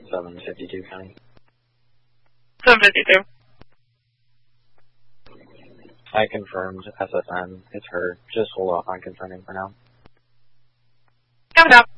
752 County. 752. I confirmed SSN. It's her. Just hold off on confirming for now. Coming up.